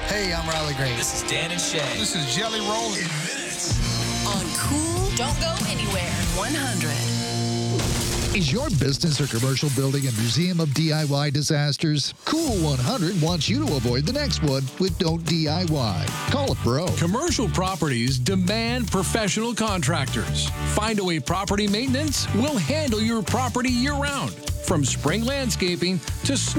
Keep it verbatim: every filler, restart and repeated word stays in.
Hey, I'm Riley Green. This is Dan and Shay. This is Jelly Roll. In minutes. On Cool, don't go anywhere. one hundred. Is your business or commercial building a museum of D I Y disasters? Cool one hundred wants you to avoid the next one with Don't D I Y. Call a pro. Commercial properties demand professional contractors. Findaway Property Maintenance will handle your property year-round, from spring landscaping to